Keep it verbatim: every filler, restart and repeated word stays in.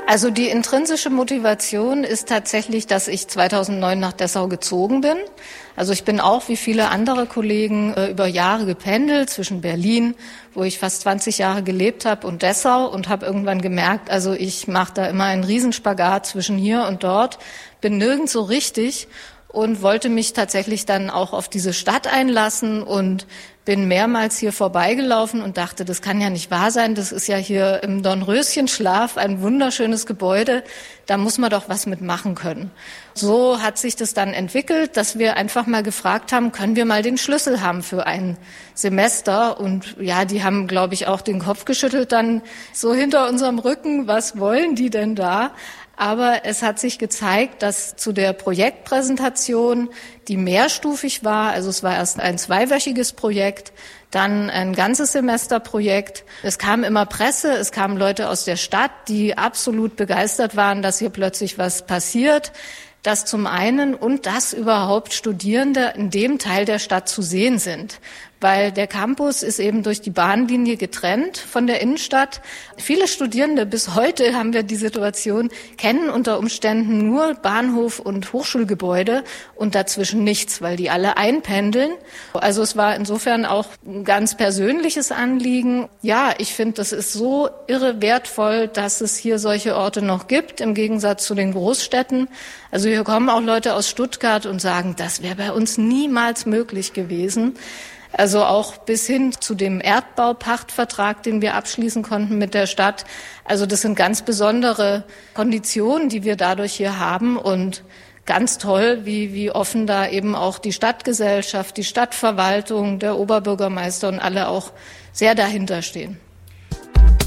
Also die intrinsische Motivation ist tatsächlich, dass ich zweitausendneun nach Dessau gezogen bin. Also ich bin auch wie viele andere Kollegen äh, über Jahre gependelt zwischen Berlin, wo ich fast zwanzig Jahre gelebt habe, und Dessau, und habe irgendwann gemerkt, also ich mache da immer einen Riesenspagat zwischen hier und dort, bin nirgends so richtig und wollte mich tatsächlich dann auch auf diese Stadt einlassen und bin mehrmals hier vorbeigelaufen und dachte, das kann ja nicht wahr sein, das ist ja hier im Dornröschenschlaf ein wunderschönes Gebäude, da muss man doch was mitmachen können. So hat sich das dann entwickelt, dass wir einfach mal gefragt haben, können wir mal den Schlüssel haben für ein Semester? Und ja, die haben, glaube ich, auch den Kopf geschüttelt dann so hinter unserem Rücken, was wollen die denn da? Aber es hat sich gezeigt, dass zu der Projektpräsentation, die mehrstufig war, also es war erst ein zweiwöchiges Projekt, dann ein ganzes Semesterprojekt. Es kam immer Presse, es kamen Leute aus der Stadt, die absolut begeistert waren, dass hier plötzlich was passiert. Das zum einen, und dass überhaupt Studierende in dem Teil der Stadt zu sehen sind. Weil der Campus ist eben durch die Bahnlinie getrennt von der Innenstadt. Viele Studierende, bis heute haben wir die Situation, kennen unter Umständen nur Bahnhof und Hochschulgebäude und dazwischen nichts, weil die alle einpendeln. Also es war insofern auch ein ganz persönliches Anliegen. Ja, ich finde, das ist so irre wertvoll, dass es hier solche Orte noch gibt, im Gegensatz zu den Großstädten. Also hier kommen auch Leute aus Stuttgart und sagen, das wäre bei uns niemals möglich gewesen. Also auch bis hin zu dem Erdbaupachtvertrag, den wir abschließen konnten mit der Stadt. Also das sind ganz besondere Konditionen, die wir dadurch hier haben, und ganz toll, wie, wie offen da eben auch die Stadtgesellschaft, die Stadtverwaltung, der Oberbürgermeister und alle auch sehr dahinter stehen.